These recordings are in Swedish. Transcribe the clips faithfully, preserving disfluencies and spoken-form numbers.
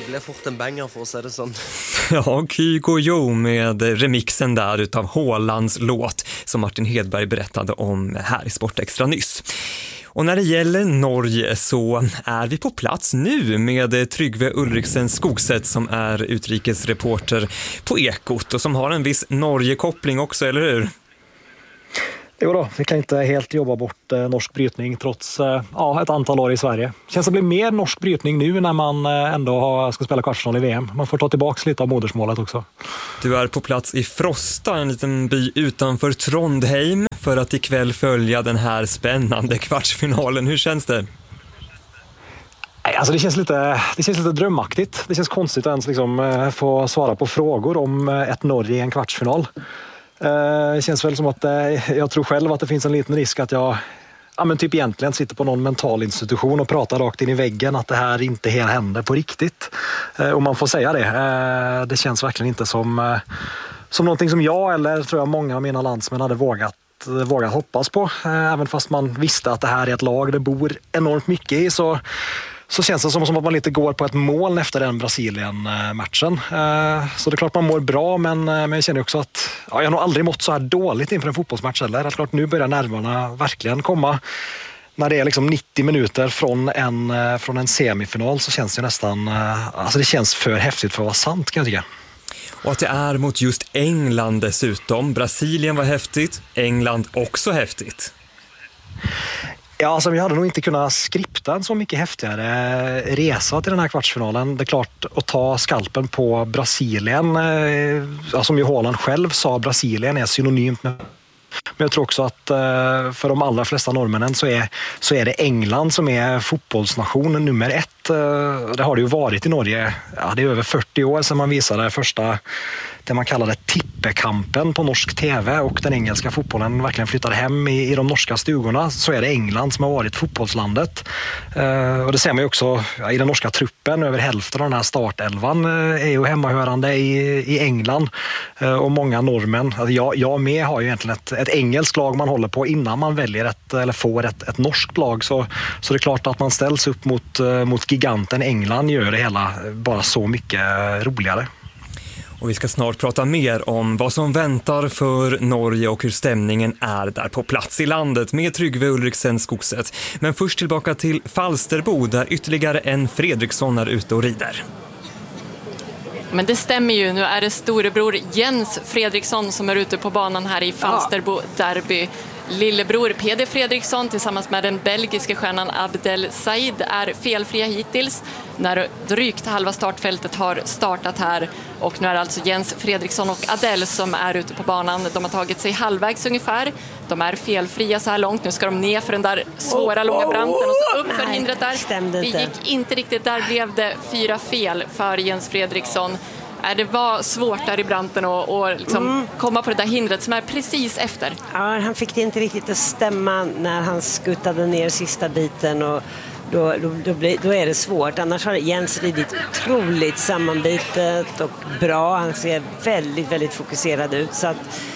blev fort en banger för att säga det sånt. Ja, Kygo Jo med remixen där utav Haalands låt som Martin Hedberg berättade om här i Sportextra nyss. Och när det gäller Norge så är vi på plats nu med Tryggve Ulriksen Skogset som är utrikesreporter på Ekot och som har en viss Norge-koppling också, eller hur? Jo då, vi kan inte helt jobba bort eh, norsk brytning trots eh, ja, ett antal år i Sverige. Känns det blir mer norsk brytning nu när man eh, ändå har, ska spela kvartsfinal i V M. Man får ta tillbaka lite av modersmålet också. Du är på plats i Frosta, en liten by utanför Trondheim, för att ikväll följa den här spännande kvartsfinalen. Hur känns det? Alltså det känns lite, det känns lite drömmaktigt. Det känns konstigt att ens liksom, eh, få svara på frågor om eh, ett Norge i en kvartsfinal. Det känns väl som att jag tror själv att det finns en liten risk att jag ja, men typ egentligen sitter på någon mental institution och pratar rakt in i väggen att det här inte helt händer på riktigt. Och man får säga det. Det känns verkligen inte som, som någonting som jag eller tror jag många av mina landsmän hade vågat, vågat hoppas på. Även fast man visste att det här är ett lag det bor enormt mycket i så Så känns det som, som att man lite går på ett mål efter den Brasilien-matchen. Så det är klart man mår bra, men, men jag känner också att ja, jag har nog aldrig mått så här dåligt inför en fotbollsmatch heller. Det är klart, nu börjar nerverna verkligen komma. När det är liksom nittio minuter från en, från en semifinal så känns det nästan... Alltså det känns för häftigt för att vara sant, kan jag tycka. Och att det är mot just England dessutom. Brasilien var häftigt, England också häftigt. Ja, alltså vi hade nog inte kunnat skripta en så mycket häftigare resa till den här kvartsfinalen. Det är klart att ta skalpen på Brasilien, eh, som ju Haaland själv sa, Brasilien är synonymt med. Men jag tror också att för de allra flesta norrmännen så är, så är det England som är fotbollsnation nummer ett. Det har det ju varit i Norge. Ja, det är över fyrtio år sedan man visade första, det man kallade tippekampen på norsk tv och den engelska fotbollen verkligen flyttade hem i, i de norska stugorna. Så är det England som har varit fotbollslandet. Och det ser man ju också ja, i den norska truppen. Över hälften av den här startelvan är ju hemmahörande i, i England. Och många norrmän, alltså jag, jag med har ju egentligen ett, ett engelskt lag man håller på innan man väljer ett, eller får ett, ett norskt lag. Så, så det är klart att man ställs upp mot, mot giganten England gör det hela bara så mycket roligare. Och vi ska snart prata mer om vad som väntar för Norge och hur stämningen är där på plats i landet med Tryggve Ulriksen Skogset. Men först tillbaka till Falsterbo där ytterligare en Fredriksson är ute och rider. Men det stämmer ju, nu är det storebror Jens Fredriksson som är ute på banan här i Falsterbo derby. Lillebror Peder Fredriksson tillsammans med den belgiska stjärnan Abdel Said är felfria hittills när drygt halva startfältet har startat här, och nu är alltså Jens Fredriksson och Adel som är ute på banan. De har tagit sig halvvägs ungefär. De är felfria så här långt. Nu ska de ner för den där svåra oh, långa branten och så upp för nej, hindret där. Det gick inte riktigt, där blev det fyra fel för Jens Fredriksson. Det var svårt där i branten att och liksom mm. komma på det där hindret som är precis efter. Ja, han fick det inte riktigt att stämma när han skuttade ner sista biten, och då, då, då, blir, då är det svårt. Annars har Jens ridit otroligt sammanbitet och bra. Han ser väldigt, väldigt fokuserad ut. Så att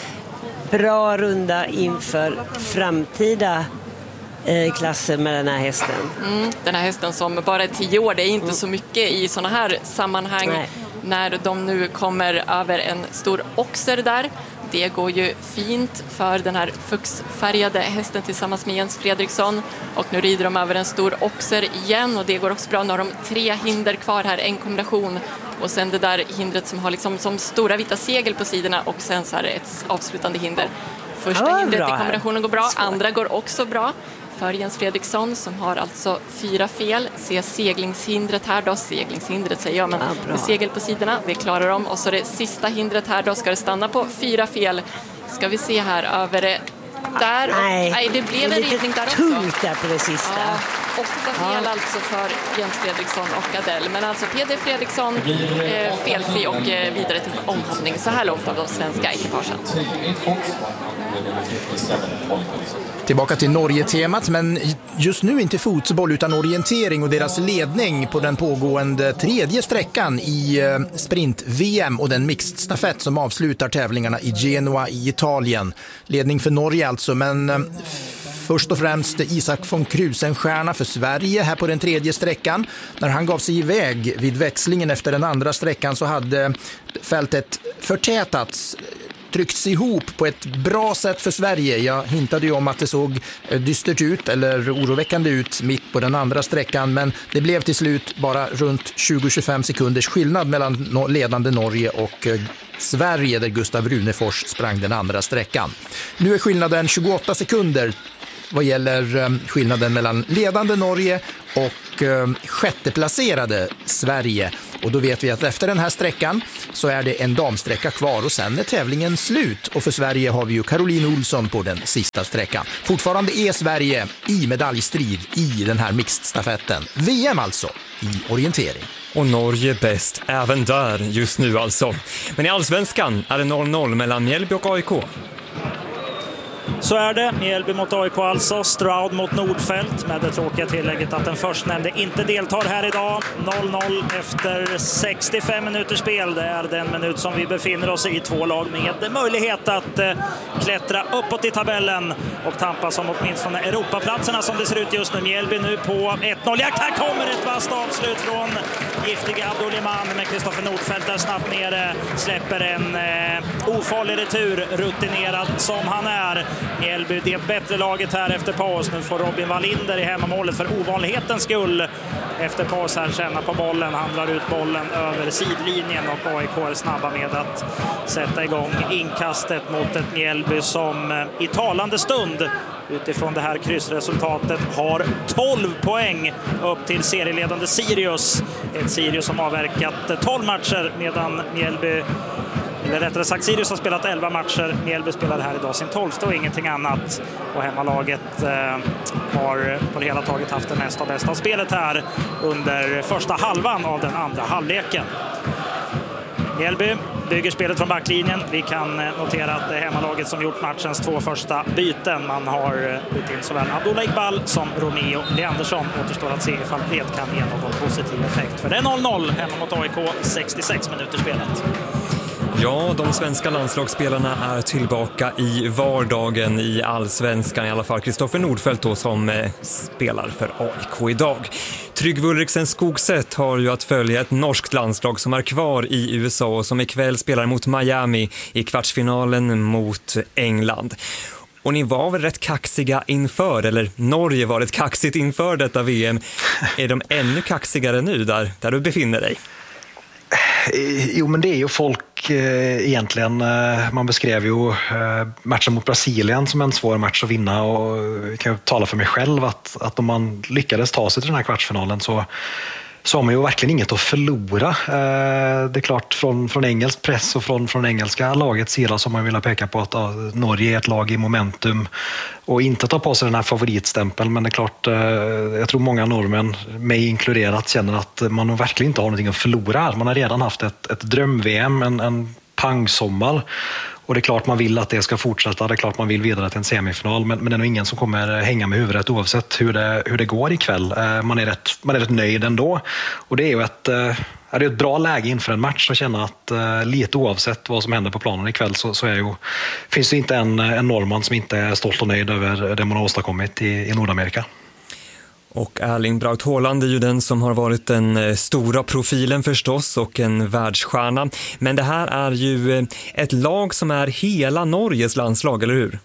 bra runda inför framtida eh, klasser med den här hästen. Mm, den här hästen som bara är tio år, det är inte mm. så mycket i såna här sammanhang. Nej. När de nu kommer över en stor oxer där. Det går ju fint för den här fuxfärgade hästen tillsammans med Jens Fredriksson. Och nu rider de över en stor oxer igen, och det går också bra. Nu har de tre hinder kvar här, en kombination. Och sen det där hindret som har liksom som stora vita segel på sidorna, och sen så här ett avslutande hinder. Första ja, hindret i kombinationen går bra, svår. Andra går också bra för Jens Fredriksson som har alltså fyra fel. Se seglingshindret här då, seglingshindret säger jag, men ja, med segel på sidorna, det klarar de. Och så det sista hindret här då, ska det stanna på fyra fel. Ska vi se här över det där. Nej, Nej det blev det en ridning där också. Tungt där på det sista. Ja, åtta fel ja. alltså för Jens Fredriksson och Adel. Men alltså Peder Fredriksson eh, felfri och eh, vidare till omhoppning så här långt av de svenska ekipagen. Tillbaka till Norge-temat, men just nu inte fotboll utan orientering och deras ledning på den pågående tredje sträckan i sprint-V M och den mixed-stafett som avslutar tävlingarna i Genua i Italien. Ledning för Norge alltså, men först och främst Isak von Krusenstjerna för Sverige här på den tredje sträckan. När han gav sig iväg vid växlingen efter den andra sträckan så hade fältet förtätats, tryckts ihop på ett bra sätt för Sverige. Jag hintade ju om att det såg dystert ut eller oroväckande ut mitt på den andra sträckan, men det blev till slut bara runt tjugo till tjugofem sekunders skillnad mellan ledande Norge och Sverige, där Gustav Runefors sprang den andra sträckan. Nu är skillnaden tjugoåtta sekunder vad gäller skillnaden mellan ledande Norge och sjätteplacerade Sverige. Och då vet vi att efter den här sträckan så är det en damsträcka kvar och sen är tävlingen slut. Och för Sverige har vi ju Caroline Olsson på den sista sträckan. Fortfarande är Sverige i medaljstrid i den här mixed-stafetten. V M alltså i orientering. Och Norge bäst även där just nu alltså. Men i allsvenskan är det noll noll mellan Mjällby och A I K. Så är det. Mjällby mot A I K alltså. Stroud mot Nordfeldt med det tråkiga tillägget att den förstnämnde inte deltar här idag. noll noll efter sextiofem minuters spel. Det är den minut som vi befinner oss i. Två lag med möjlighet att eh, klättra uppåt i tabellen och tampas om åtminstone Europaplatserna som det ser ut just nu. Mjällby nu på ett noll. Jakt, här kommer ett vasst avslut från giftiga Abdulliman, men Kristoffer Nordfeldt är snabbt nere. Släpper en eh, ofarlig retur, rutinerad som han är. Mjällby det bättre laget här efter paus. Nu får Robin Wallinder i hemmamålet för ovanlighetens skull. Efter paus här känna på bollen. Han drar ut bollen över sidlinjen och A I K är snabba med att sätta igång inkastet mot ett Mjällby som i talande stund utifrån det här kryssresultatet har tolv poäng upp till serieledande Sirius. Ett Sirius som avverkat tolv matcher medan Mjällby, eller rättare sagt Sirius har spelat elva matcher. Mjällby spelar här idag sin tolfte och ingenting annat. Och hemmalaget eh, har på det hela taget haft det mesta och bästa av spelet här under första halvan av den andra halvleken. Mjällby bygger spelet från backlinjen. Vi kan notera att det är hemmalaget som gjort matchens två första byten. Man har bytt in såväl Abdullah Iqbal som Romeo Leandersson. Återstår att se ifall det kan ge någon positiv effekt. För det är noll noll hemma mot A I K, sextiosex minuter spelet. Ja, de svenska landslagsspelarna är tillbaka i vardagen i allsvenskan, i alla fall Kristoffer Nordfeldt då, som eh, spelar för A I K idag. Tryggve Ulriksen Skogset har ju att följa ett norskt landslag som är kvar i U S A och som ikväll spelar mot Miami i kvartsfinalen mot England. Och ni var väl rätt kaxiga inför, eller Norge var rätt kaxigt inför detta V M. Är de ännu kaxigare nu där, där du befinner dig? Jo, men det är ju folk eh, egentligen. Eh, man beskrev ju eh, matchen mot Brasilien som en svår match att vinna, och jag kan ju tala för mig själv att, att om man lyckades ta sig till den här kvartsfinalen så så har man ju verkligen inget att förlora. Eh, det är klart, från, från engelsk press och från, från engelska lagets sida som man vill peka på att ja, Norge är ett lag i momentum och inte ta på sig den här favoritstämpeln. Men det är klart, eh, jag tror många norrmän, mig inkluderat, känner att man verkligen inte har någonting att förlora. Man har redan haft ett, ett dröm-V M, en, en pangsommar. Och det är klart man vill att det ska fortsätta, det är klart man vill vidare till en semifinal, men, men det är nog ingen som kommer hänga med huvudet oavsett hur det, hur det går ikväll. Eh, man, är rätt, man är rätt nöjd ändå, och det är ju ett, eh, är det ett bra läge inför en match att känna att eh, lite oavsett vad som händer på planen ikväll så, så är ju, finns det inte en, en norrman som inte är stolt och nöjd över det man har åstadkommit i, i Nordamerika. Och Erling Braut Haaland är ju den som har varit den stora profilen förstås och en världsstjärna. Men det här är ju ett lag som är hela Norges landslag, eller hur?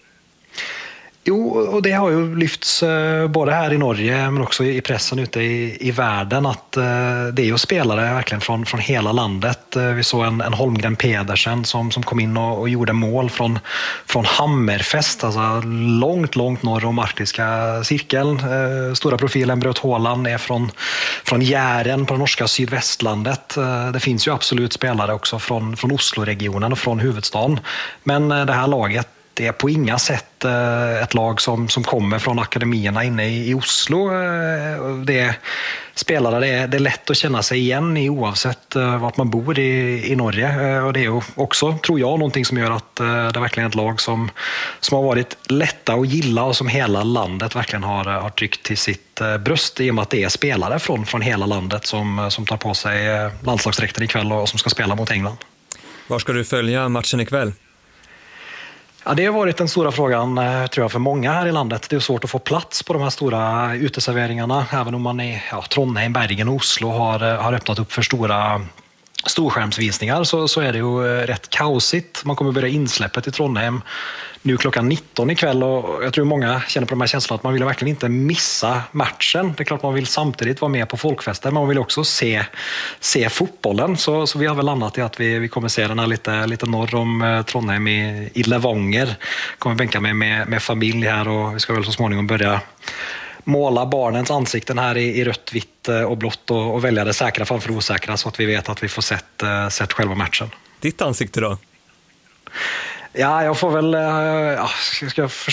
Jo, och det har ju lyfts både här i Norge men också i pressen ute i, i världen att det är ju spelare verkligen från, från hela landet. Vi såg en, en Holmgren Pedersen som, som kom in och, och gjorde mål från, från Hammerfest, alltså långt, långt norr om arktiska cirkeln. Stora profilen Braut Haaland är från, från Jären på det norska sydvästlandet. Det finns ju absolut spelare också från, från Oslo-regionen och från huvudstaden. Men det här laget, det är på inga sätt ett lag som, som kommer från akademierna inne i, i Oslo. Det är spelare, det är, det är lätt att känna sig igen i oavsett vart man bor i, i Norge. Och det är också, tror jag, någonting som gör att det är verkligen ett lag som, som har varit lätta att gilla och som hela landet verkligen har, har tryckt till sitt bröst, i och med att det är spelare från, från hela landet som, som tar på sig landslagsdräkten ikväll och som ska spela mot England. Var ska du följa matchen ikväll? Ja, det har varit den stora frågan tror jag för många här i landet. Det är svårt att få plats på de här stora uteserveringarna. Även om man i ja, Trondheim, Bergen och Oslo har, har öppnat upp för stora storskärmsvisningar så, så är det ju rätt kaosigt. Man kommer börja insläppet i Trondheim nu klockan nitton ikväll och jag tror många känner på de här känslorna att man vill verkligen inte missa matchen. Det är klart man vill samtidigt vara med på folkfester men man vill också se, se fotbollen. Så, så vi har väl landat i att vi, vi kommer se den här lite, lite norr om Trondheim i, i Levanger. Kommer bänka med, med, med familj här och vi ska väl så småningom börja måla barnens ansikten här i, i rött, vitt och blått och, och välja det säkra framför osäkra så att vi vet att vi får sett, uh, sett själva matchen. Ditt ansikte då? Ja, jag får väl... Uh, ja, ska jag